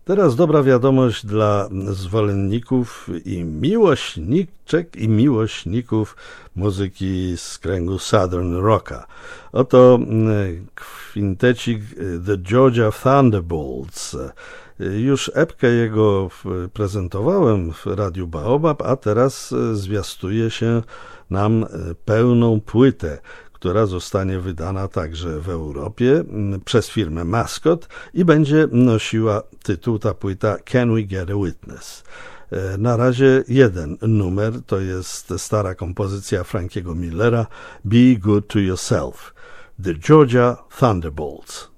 Teraz dobra wiadomość dla zwolenników i miłośniczek i miłośników muzyki z kręgu Southern Rocka. Oto kwintecik The Georgia Thunderbolts. Już epkę jego prezentowałem w Radiu Baobab, a teraz zwiastuje się nam pełną płytę, która zostanie wydana także w Europie przez firmę Mascot i będzie nosiła tytuł ta płyta Can We Get a Witness. Na razie jeden numer, to jest stara kompozycja Frankiego Millera, Be Good to Yourself, The Georgia Thunderbolts.